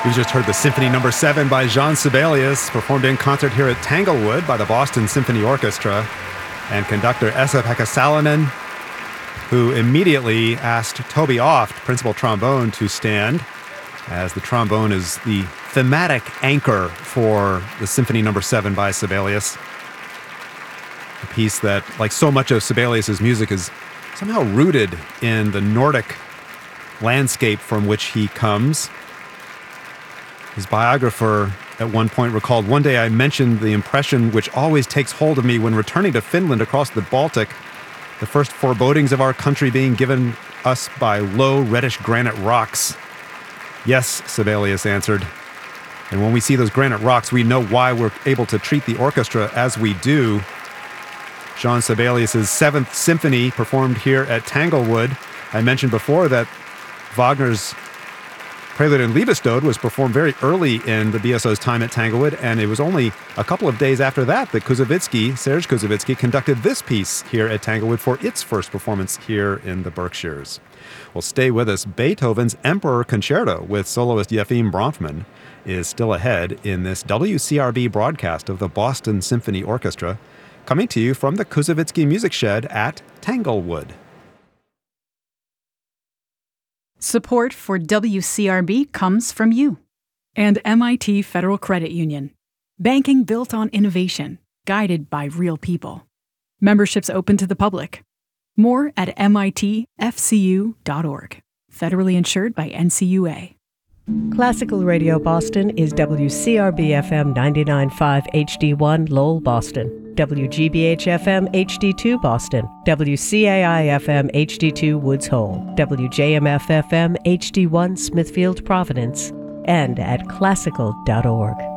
We just heard the Symphony No. 7 by Jean Sibelius, performed in concert here at Tanglewood by the Boston Symphony Orchestra, and conductor Esa-Pekka Salonen, who immediately asked Toby Oft, principal trombone, to stand, as the trombone is the thematic anchor for the Symphony No. 7 by Sibelius. A piece that, like so much of Sibelius's music, is somehow rooted in the Nordic landscape from which he comes. His biographer at one point recalled, "One day I mentioned the impression which always takes hold of me when returning to Finland across the Baltic, the first forebodings of our country being given us by low reddish granite rocks." "Yes," Sibelius answered. "And when we see those granite rocks, we know why we're able to treat the orchestra as we do." Jean Sibelius' 7th Symphony performed here at Tanglewood. I mentioned before that Wagner's Prelude in Liebestod was performed very early in the BSO's time at Tanglewood, and it was only a couple of days after that that Serge Koussevitzky, conducted this piece here at Tanglewood for its first performance here in the Berkshires. Well, stay with us. Beethoven's Emperor Concerto with soloist Yefim Bronfman is still ahead in this WCRB broadcast of the Boston Symphony Orchestra, coming to you from the Koussevitzky Music Shed at Tanglewood. Support for WCRB comes from you and MIT Federal Credit Union. Banking built on innovation, guided by real people. Memberships open to the public. More at mitfcu.org. Federally insured by NCUA. Classical Radio Boston is WCRB-FM 99.5 HD1 Lowell, Boston, WGBH-FM HD2 Boston, WCAI-FM HD2 Woods Hole, WJMF-FM HD1 Smithfield, Providence, and at classical.org.